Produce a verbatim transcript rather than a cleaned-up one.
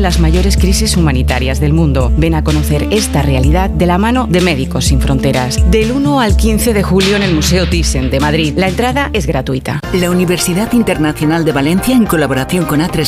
las mayores crisis humanitarias del mundo. Ven a conocer esta realidad de la mano de Médicos Sin Fronteras. Del uno al quince de julio en el Museo Thyssen de Madrid. La entrada es gratuita. La Universidad Internacional de Valencia, en colaboración con A tres